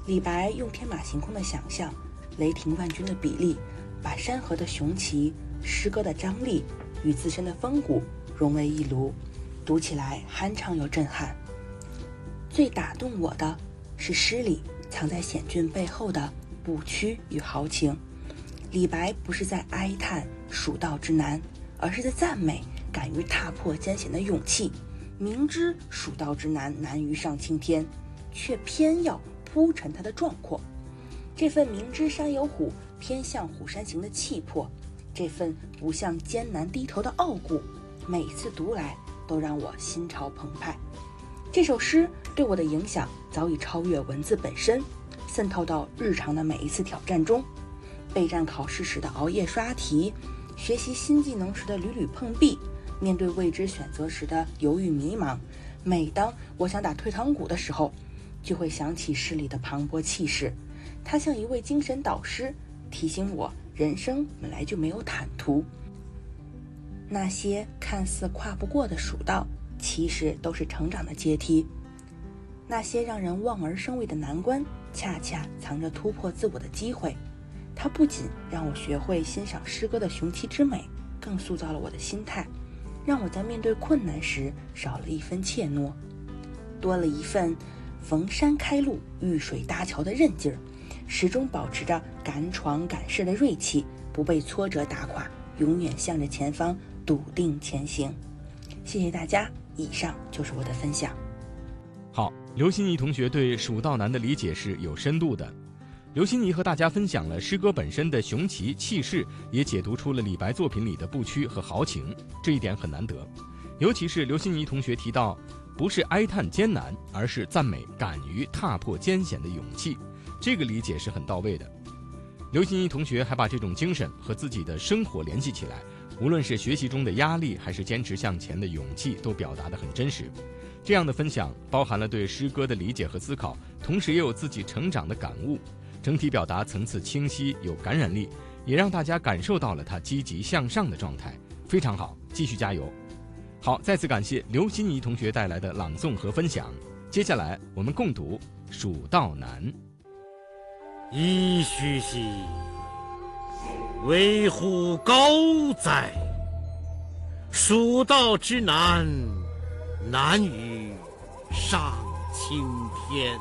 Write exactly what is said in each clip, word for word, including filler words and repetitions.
李白用天马行空的想象，雷霆万钧的笔力，把山河的雄奇、诗歌的张力与自身的风骨融为一炉，读起来酣畅又震撼。最打动我的是诗里藏在险峻背后的不屈与豪情。李白不是在哀叹蜀道之难，而是在赞美敢于踏破艰险的勇气。明知蜀道之难难于上青天，却偏要铺陈它的壮阔。这份明知山有虎，偏向虎山行的气魄，这份不向艰难低头的傲骨，每次读来都让我心潮澎湃。这首诗对我的影响早已超越文字本身，渗透到日常的每一次挑战中。备战考试时的熬夜刷题，学习新技能时的屡屡碰壁，面对未知选择时的犹豫迷茫。每当我想打退堂鼓的时候，就会想起诗里的磅礴气势，它像一位精神导师，提醒我人生本来就没有坦途。那些看似跨不过的蜀道，其实都是成长的阶梯。那些让人望而生畏的难关，恰恰藏着突破自我的机会。它不仅让我学会欣赏诗歌的雄奇之美，更塑造了我的心态，让我在面对困难时少了一分怯懦，多了一份逢山开路、遇水搭桥的韧劲儿，始终保持着敢闯敢试的锐气，不被挫折打垮，永远向着前方笃定前行。谢谢大家，以上就是我的分享。 好，刘欣怡同学对蜀道难的理解是有深度的。刘欣怡和大家分享了诗歌本身的雄奇气势，也解读出了李白作品里的不屈和豪情，这一点很难得。尤其是刘欣怡同学提到，不是哀叹艰难，而是赞美敢于踏破艰险的勇气，这个理解是很到位的。刘欣怡同学还把这种精神和自己的生活联系起来，无论是学习中的压力，还是坚持向前的勇气，都表达得很真实。这样的分享包含了对诗歌的理解和思考，同时也有自己成长的感悟，整体表达层次清晰，有感染力，也让大家感受到了他积极向上的状态，非常好，继续加油。好，再次感谢刘欣怡同学带来的朗诵和分享。接下来我们共读《蜀道难》。 噫吁兮，危乎高哉！蜀道之难，难于上青天。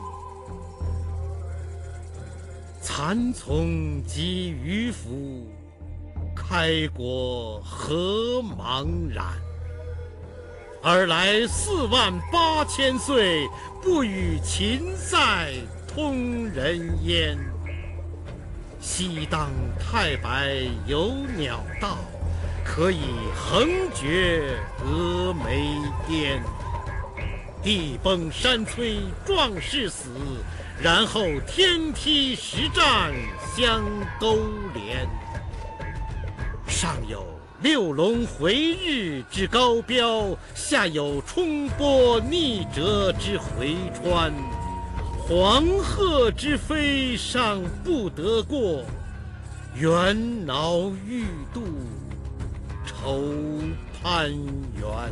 蚕丛及鱼凫，开国何茫然！尔来四万八千岁，不与秦塞通人烟。西当太白有鸟道，可以横绝峨眉巅。地崩山摧壮士死，然后天梯石栈相勾连。上有六龙回日之高标，下有冲波逆折之回川。黄鹤之飞尚不得过，猿猱欲度愁攀援。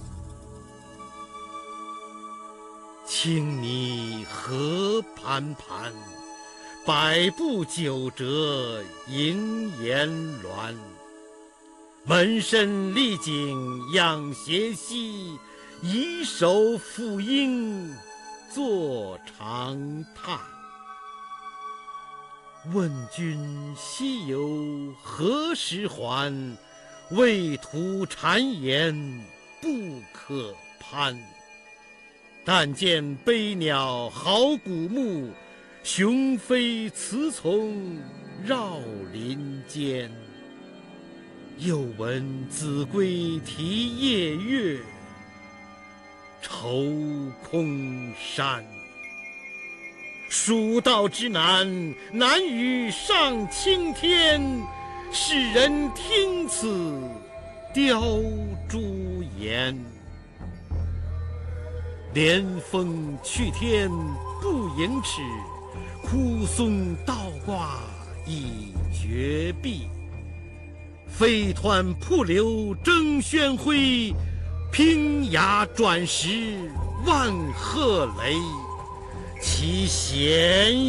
青泥何盘盘，百步九折萦岩峦。门深丽景仰斜溪，以手抚膺作长叹。问君西游何时还？畏途谗言不可攀。但见悲鸟号古木，雄飞雌从绕林间。又闻子规啼夜月，愁空山。蜀道之难，难于上青天。世人听此凋朱颜。连峰去天不盈尺，枯松倒挂已绝壁。飞湍瀑流争喧哗，平崖转石万壑雷。其险